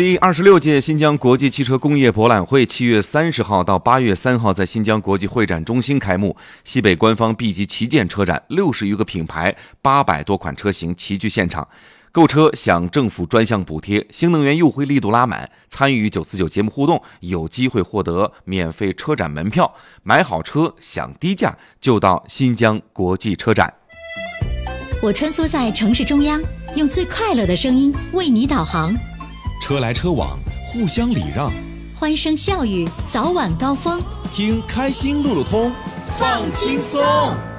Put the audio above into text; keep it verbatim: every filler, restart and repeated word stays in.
第二十六届新疆国际汽车工业博览会七月三十号到八月三号在新疆国际会展中心开幕。西北官方 B 级旗舰车展，六十余个品牌、八百多款车型齐聚现场。购车享政府专项补贴，新能源优惠力度拉满。参与九四九节目互动，有机会获得免费车展门票。买好车享低价，就到新疆国际车展。 我穿梭在城市中央，用最快乐的声音为你导航。 车来车往，互相礼让， 欢声笑语，早晚高峰。 听开心路路通， 放轻松。